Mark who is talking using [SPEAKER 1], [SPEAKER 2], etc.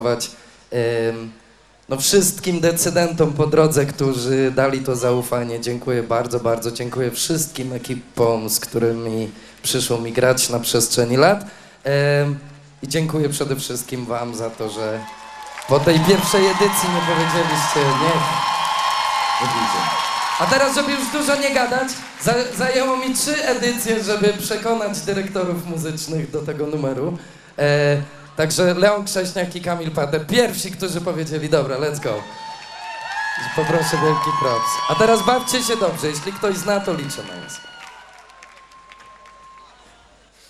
[SPEAKER 1] No wszystkim decydentom po drodze, którzy dali to zaufanie, dziękuję bardzo, bardzo dziękuję wszystkim ekipom, z którymi przyszło mi grać na przestrzeni lat. I dziękuję przede wszystkim wam za to, że po tej pierwszej edycji nie powiedzieliście nie widzę. A teraz, żeby już dużo nie gadać, zajęło mi 3 edycje, żeby przekonać dyrektorów muzycznych do tego numeru. Także Leon Krześniak i Kamil Pater, pierwsi, którzy powiedzieli, dobra, let's go. Poproszę wielki props. A teraz bawcie się dobrze, jeśli ktoś zna, to liczę na nas.